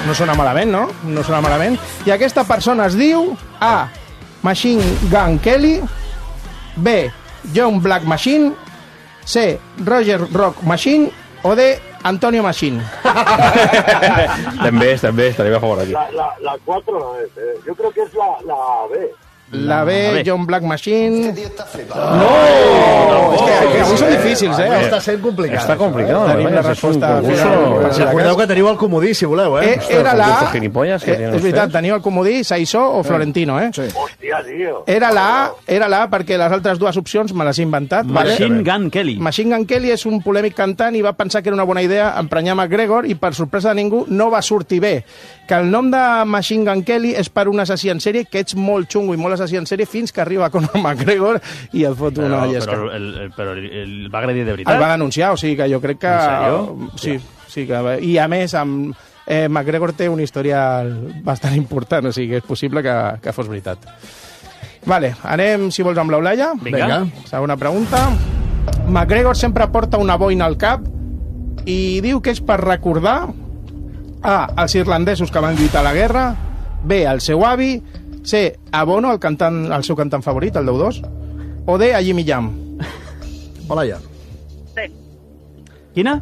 No sona malament, no? No sona malament. I aquesta persona es diu A. Machine Gun Kelly, B. John Black Machine, C. Roger Rock Machine o D. Antonio Machine. També estaría a favor aquí. La 4 no es. Yo creo que es la B. La B, John Black Machine... No! És que avui són difícils, Està sent complicat. Està complicat. Tenim la resposta Recordeu que teniu el comodí, si voleu, Era la A... gilipollas que tienen És veritat, ustedes. teniu el comodí, Saissó o Florentino, Sí. Hòstia, tío. Era la A perquè les altres dues opcions me les he inventat. Machine Gun Kelly. Machine Gun Kelly és un polèmic cantant i va pensar que era una bona idea emprenyar McGregor i per sorpresa de ningú no va sortir bé. Que el nom de Machine Gun Kelly és per un assassí en sèrie que ets molt xungo i molt assassí en sèrie fins que arriba Conor McGregor i et fot una llesca. Però el va agredir de veritat. El va denunciar, o sigui que jo crec que... En sèrio? Sí que... I a més, amb McGregor té un historial bastant important, o sigui que és possible que fos veritat. Vale, anem, si vols, amb l'Eulàlia. Vinga. Segona pregunta. McGregor sempre porta una boina al cap i diu que és per recordar A. els irlandesos que van lluitar a la guerra, B. el seu avi, C. a Bono, el seu cantant favorit, el d'U2, o D. a Jimmy Jam. Olaia. Quina?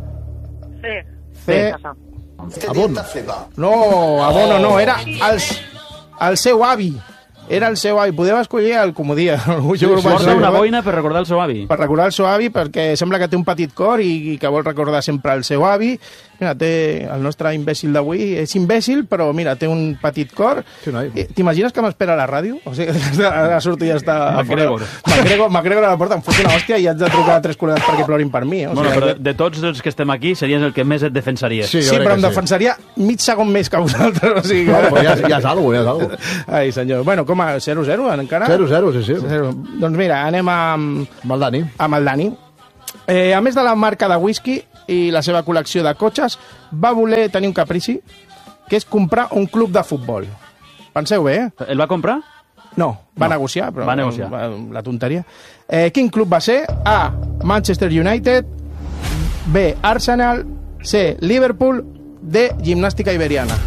C. A Bono. No, a Bono no, era el seu avi. Era el seu avi. Podeu escollir el comodí. Porta una boina per recordar el seu avi. Per recordar el seu avi, perquè sembla que té un petit cor i que vol recordar sempre el seu avi. Mira, té el nostre imbècil d'avui. És imbècil, però mira, té un petit cor. Sí, noi. T'imagines que m'espera a la ràdio? O sigui, ara surto i ja està... McGregor. McGregor a la porta, em fot una hòstia i haig de trucar a 3 col·legues perquè plorin per mi. O sigui, Bueno, però de tots els que estem aquí series el que més et defensaries. Sí, sí, però em defensaria mig segon més que vosaltres. O sigui, No, però ja és algo, ja és algo. Ai, senyor. Bueno, com a 0-0 encara? 0-0, sí. 0. Doncs mira, anem Amb el Dani. amb el Dani. A més de la marca de whisky i la seva col·lecció de cotxes, va voler tenir un caprici, que és comprar un club de futbol. Penseu bé, El va comprar? No, va negociar, però... Va negociar. La tonteria. Quin club va ser? A. Manchester United, B. Arsenal, C. Liverpool, D. Gimnàstica Iberiana.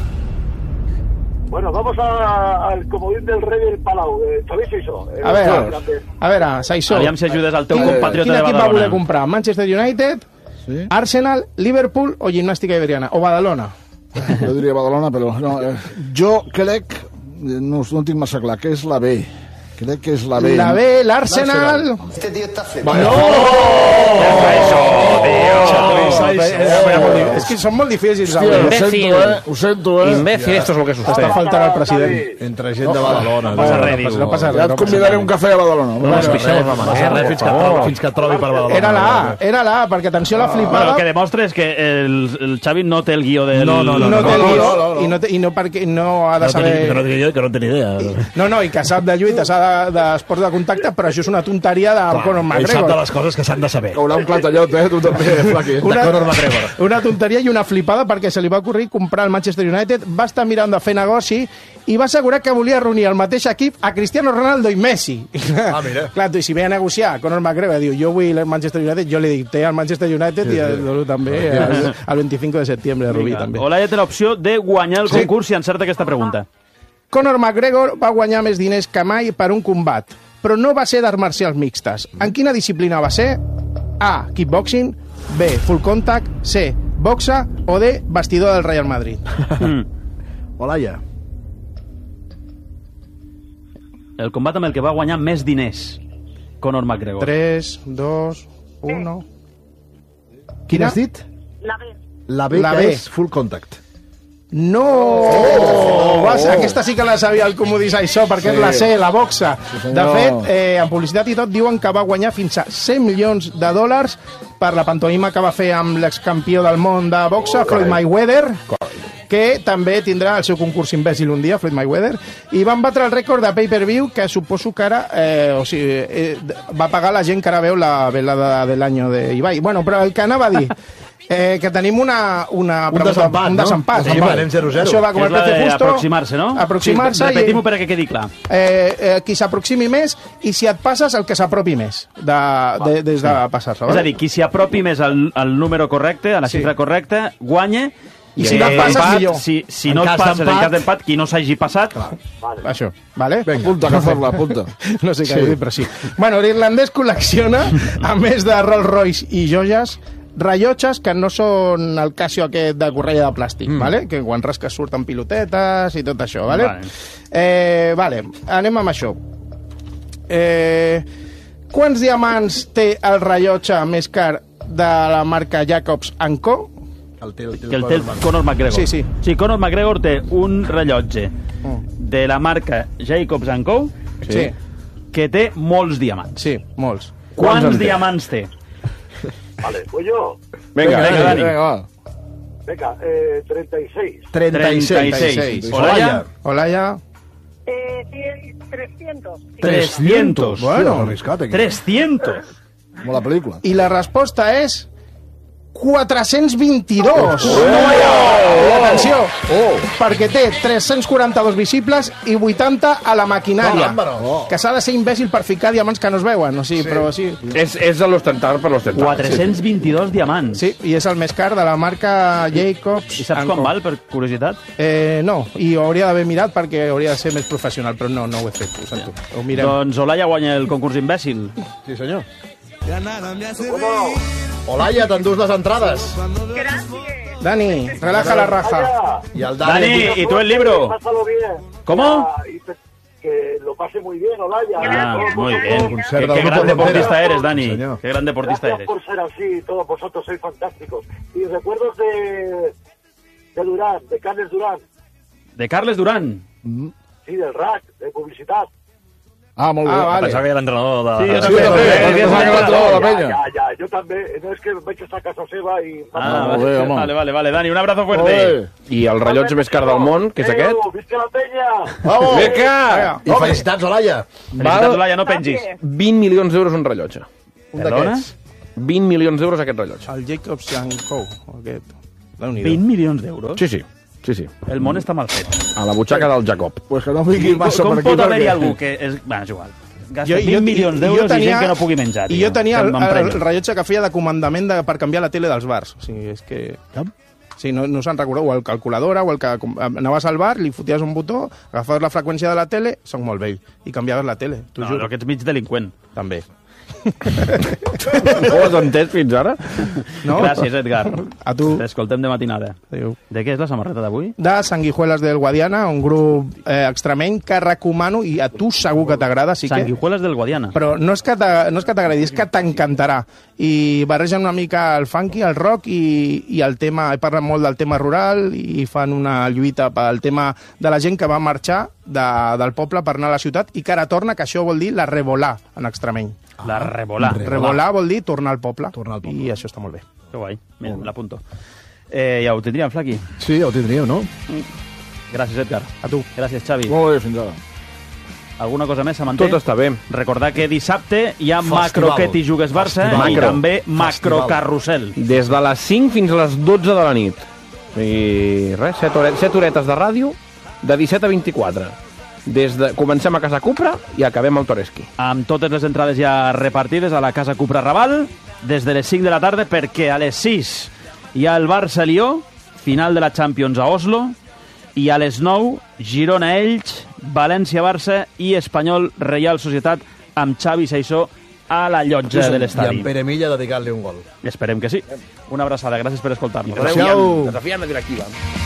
Bueno, vamos al comodín del rey del Palau. ¿Sabéis eso? A veure, Saissó. Aviam si ajudes al teu Quin compatriota de equip va voler Badalona. comprar? Manchester United, Sí. Arsenal, Liverpool o Gimnàstica Iberiana? O Badalona? Jo diria Badalona, però no, jo crec, no tinc massa clar, que és la B. Crec que és la B. La B, l'Arsenal... És que són molt difícils. Ho sento, Imbécil, esto es lo que es usted. Està faltant el president. Entre gent de Badalona. No passa res, diu. No passa Ja res. et convidaré un cafè a Badalona. Fins que trobi per Badalona. Era la A, perquè atenció a la Bueno, flipada. el que demostra és que el Xavi no té el guió del... No té el guió i no perquè no ha de saber... Que no tenia idea. No, i que sap de lluita, sap d'esports de contacte, però això és una tonteria de Conor Ell sap de McGregor. les coses que s'han de saber. Caurà un clatallot, tu també, Flaqui. De Conor McGregor. Una tonteria i una flipada perquè se li va ocorrir comprar el Manchester United, va estar mirant de fer negoci i va assegurar que volia reunir al mateix equip a Cristiano Ronaldo i Messi. Mira. Clar, i si ve a negociar Conor McGregor, diu, jo vull el Manchester United, jo li dic, té el Manchester United i el també el 25 de setembre de Rubí també. Olaia té l'opció de guanyar el concurs si encerta aquesta pregunta. Conor McGregor va guanyar més diners que mai per un combat, però no va ser d'arts marcials mixtes. En quina disciplina va ser? A. Kickboxing, B. Full contact, C. Boxa o D. Vestidor del Real Madrid. Olaia. El combat amb el que va guanyar més diners, Conor McGregor. 3, 2, 1... Quin has dit? La B. La B, La que B. és full contact. No! Aquesta sí que la sabia el comodí Saissó, perquè és la C, la boxa. De fet, en publicitat i tot diuen que va guanyar fins a 100 milions de dòlars per la pantomima que va fer amb l'excampió del món de boxa, Floyd Mayweather, que també tindrà el seu concurs imbècil un dia, Floyd Mayweather, i van batre el rècord de pay-per-view que suposo que ara va pagar la gent que ara veu la velada de l'any d'Ibai. Bueno, però el que anava a dir... que tenim un desempat, no? desempat. Sí, anem 0-0. Això va com el PC Justo. Aproximar-se, no? Aproximar-se. Sí, repetim-ho perquè quedi clar. Qui s'aproximi més i si et passes, el que s'apropi més des de passar-se. És a dir, qui s'hi apropi més al número correcte, a la xifra correcta, guanya, I si no et passes, millor. Si no et passes, en cas d'empat, qui no s'hagi passat... Això, vale? Apunta, Cazorla, apunta. No sé què dir, però sí. Bueno, l'irlandès col·lecciona, a més de Rolls Royce i joies, rellotges que no són el Casio aquest de correia de plàstic, vale? Que quan rasques surten pilotetes i tot això, vale? Vale, anem amb això. Quants diamants té el rellotge més car de la marca Jacobs & Co? Que el té el Conor McGregor. Sí. Conor McGregor té un rellotge de la marca Jacobs & Co que té molts diamants. Sí, molts. Quants diamants té? Vale, pues yo. Vinga, Dani. Venga, 36. 36. Olaya. 300. 300. Bueno, 300. Com la pel·lícula. I la resposta és 422. I atenció, perquè té 342 visibles i 80 a la maquinària. Que s'ha de ser imbècil per ficar diamants que no es veuen. O sigui, però sí. És l'ostentar per l'ostentar. 422 diamants. Sí, i és el més car de la marca Jacobs. I saps quan val, per curiositat? No, i ho hauria d'haver mirat perquè hauria de ser més professional, però no ho he fet, ho sento. Ho mirem. Doncs Olaya guanya el concurs imbècil. Sí, senyor. Olaya, t'endús les entrades. Gracias. Dani, relaja la raja. I el Dani, ¿y tú el libro? Pásalo bien. ¿Cómo? Que lo pase muy bien, Olaya. Ah, muy bien. concert Qué del gran Grupo deportista Frontera. eres, Dani. Señor. Qué gran deportista Gracias eres. por ser así, todos vosotros sois fantásticos. Y recuerdos de Durán, de Carles Durán. De Carles Durán. Sí, del RAC, de publicidad. Ah, molt bé. Vale. Pensava que era entrenador de... Sí, jo Sí, també. la penya. Ya, yo también. No es que me he hecho esta casa seva y... Ah, Molt bé, home. vale. Dani, un abrazo Molt fuerte. bé. I el rellotge més car del món, que és aquest? Visca la penya! Vamos! Vinga! I felicitats, Olaya. Felicitats, Olaya, no pengis. 20 milions d'euros un rellotge. Un Perdona? d'aquests. 20 milions d'euros aquest rellotge. El Jacobs & Co. Aquest. 20 milions d'euros? Sí. El món està mal fet. A la butxaca del Jacob. Pues que no fiquis massa Com per aquí. pot haver-hi perquè- algú que... Bueno, és igual. Gasta 20 milions d'euros i gent que no pugui menjar. I jo tenia el rellotge que feia de comandament per canviar la tele dels bars. O sigui, és que... Sí, no se'n recorda, o el calculadora, o el que anaves al bar, li foties un botó, agafaves la freqüència de la tele, soc molt vell, i canviaves la tele. No, però que ets mig delinqüent. També. Ho has entès fins ara? No? Gràcies, Edgar. A tu. T'escoltem de matinada. Adéu. De què és la samarreta d'avui? De Sanguijuelas del Guadiana, un grup extremeny que recomano i a tu segur que t'agrada. Sí que... Sanguijuelas del Guadiana. Però no és que t'agradi, és que t'encantarà. I barregen una mica el funky, el rock i el tema, parlen molt del tema rural i fan una lluita pel tema de la gent que va marxar del poble per anar a la ciutat i que ara torna, que això vol dir la revolà en extremeny. La revolà. Revolà vol dir tornar al poble. Tornar al poble. I això està molt bé. Que guai. Mira, l'apunto. Ja ho tindríem, Flaqui. Sí, ho tindríeu, no? Gràcies, Edgar. A tu. Gràcies, Xavi. Molt bé, fins ara. Alguna cosa més, Samanter? Tot està bé. Recordar que dissabte hi ha Festival. Macroquet i Jugues Barça Festival. i Macro. també Macrocarrusel. Des de les 5 fins a les 12 de la nit. I res, 7 horetes de ràdio, de 17 a 24. Comencem a Casa Cupra i acabem al Toreski. Amb totes les entrades ja repartides a la Casa Cupra Raval, des de les 5 de la tarda, perquè a les 6 hi ha el Barça-Lió, final de la Champions a Oslo, i a les 9, Girona-Elx, València-Barça i Espanyol-Reial Societat amb Xavi Saissó a la llotja de I l'estadi. en Pere Milla dedicar-li un gol. Esperem que sí. Una abraçada, gràcies per escoltar-nos. Adéu. Desafiant la directiva.